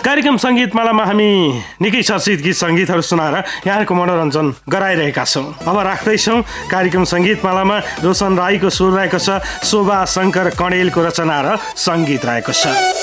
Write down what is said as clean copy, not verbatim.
कार्यक्रम सङ्गीतमालामा हामी निकै चर्चित गीत सङ्गीतहरू सुनाएर यहाँको मनोरञ्जन गराइरहेका छौँ। अब राख्दैछौँ कार्यक्रम सङ्गीतमालामा रोशन राईको सुर रहेको छ, शोभा शङ्कर कणेलको रचना र सङ्गीत रहेको छ।